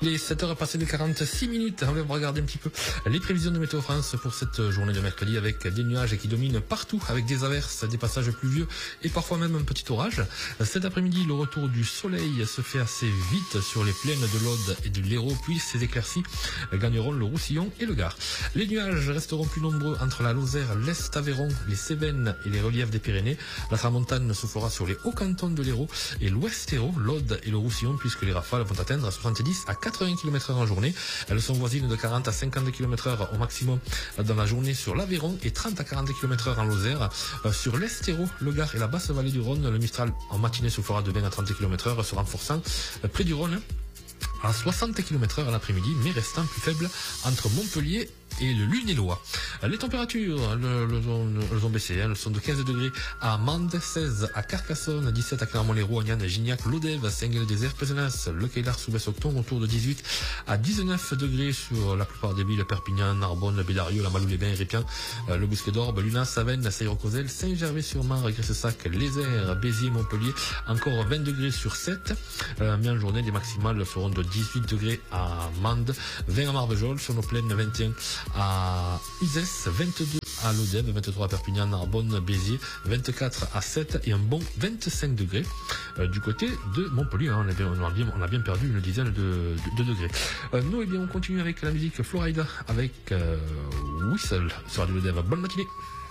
Il est 7h passé de 46 minutes. On va regarder un petit peu les prévisions de Météo France pour cette journée de mercredi avec des nuages qui dominent partout avec des averses, des passages pluvieux et parfois même un petit orage. Cet après-midi, le retour du soleil se fait assez vite sur les plaines de l'Aude et de l'Hérault, puis ces éclaircies gagneront le Roussillon et le Gard. Les nuages resteront plus nombreux entre la Lozère, l'Est Aveyron, les Cévennes et les reliefs des Pyrénées. La tramontane soufflera sur les hauts cantons de l'Hérault et l'Ouest Hérault, l'Aude et le Roussillon, puisque les rafales vont atteindre 70 à 80 km/h en journée. Elles sont voisines de 40 à 50 km/h au maximum dans la journée sur l'Aveyron et 30 à 40 km/h en Lozère. Sur l'Est Hérault, le Gard et la basse vallée du Rhône, le Mistral en matinée soufflera de 20 à 30 km/h, se renforçant près du Rhône à 60 km/h l'après-midi, mais restant plus faible entre Montpellier et le Lunélois. Les températures, elles ont baissé. Elles sont de 15 degrés à Mende, 16 à Carcassonne, 17 à Clermont-Lérault, Agnan, Gignac, Lodève, Saint-Guel-des-Airs, Pézenas, Le Caillard, Soubès-Octon, autour de 18 à 19 degrés sur la plupart des villes, Perpignan, Narbonne, Bédarieux, La Malou-les-Bains, Répian, le Bousquet d'Orbe, Lunas, Savenne, Saint-Rocosel, Saint-Gervais-sur-Marne, Graisse-Sac, Lézère, Béziers, Montpellier, encore 20 degrés sur 7. Mais en journée, les maximales feront de 18 degrés à Mende, 20 à Marvejols, sur nos plaines, 21 à Uzès, 22 à Lodève, 23 à Perpignan, Narbonne, Béziers, 24 à 7 et un bon 25 degrés du côté de Montpellier. On a bien perdu une dizaine de degrés. Nous, on continue avec la musique Florida avec Whistle sur Radio Lodève. Bonne matinée.